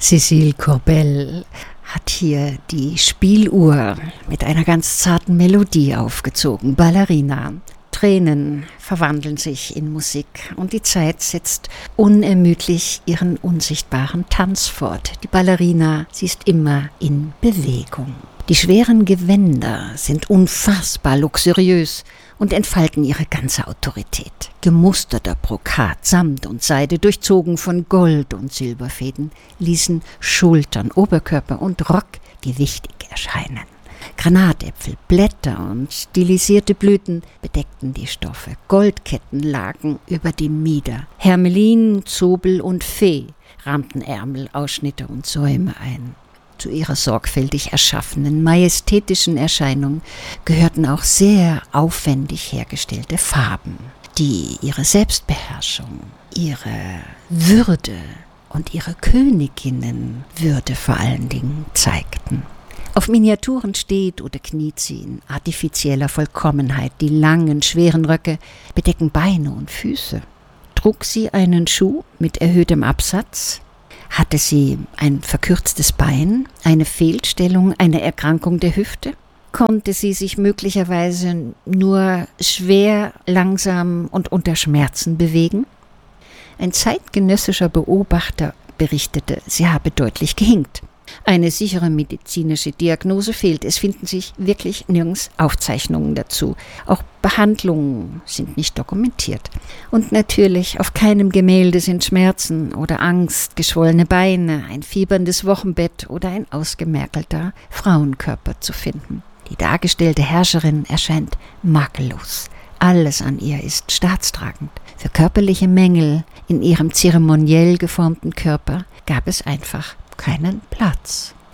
Cécile Corbel hat hier die Spieluhr mit einer ganz zarten Melodie aufgezogen. Ballerina. Tränen verwandeln sich in Musik und die Zeit setzt unermüdlich ihren unsichtbaren Tanz fort. Die Ballerina, sie ist immer in Bewegung. Die schweren Gewänder sind unfassbar luxuriös und entfalten ihre ganze Autorität. Gemusterter Brokat, Samt und Seide, durchzogen von Gold- und Silberfäden, ließen Schultern, Oberkörper und Rock gewichtig erscheinen. Granatäpfel, Blätter und stilisierte Blüten bedeckten die Stoffe. Goldketten lagen über dem Mieder. Hermelin, Zobel und Fee rahmten Ärmel, Ausschnitte und Säume ein. Zu ihrer sorgfältig erschaffenen, majestätischen Erscheinung gehörten auch sehr aufwendig hergestellte Farben, die ihre Selbstbeherrschung, ihre Würde und ihre Königinnenwürde vor allen Dingen zeigten. Auf Miniaturen steht oder kniet sie in artifizieller Vollkommenheit. Die langen, schweren Röcke bedecken Beine und Füße. Trug sie einen Schuh mit erhöhtem Absatz? Hatte sie ein verkürztes Bein, eine Fehlstellung, eine Erkrankung der Hüfte? Konnte sie sich möglicherweise nur schwer, langsam und unter Schmerzen bewegen? Ein zeitgenössischer Beobachter berichtete, sie habe deutlich gehinkt. Eine sichere medizinische Diagnose fehlt. Es finden sich wirklich nirgends Aufzeichnungen dazu. Auch Behandlungen sind nicht dokumentiert. Und natürlich auf keinem Gemälde sind Schmerzen oder Angst, geschwollene Beine, ein fieberndes Wochenbett oder ein ausgemergelter Frauenkörper zu finden. Die dargestellte Herrscherin erscheint makellos. Alles an ihr ist staatstragend. Für körperliche Mängel in ihrem zeremoniell geformten Körper gab es einfach keinen Platz.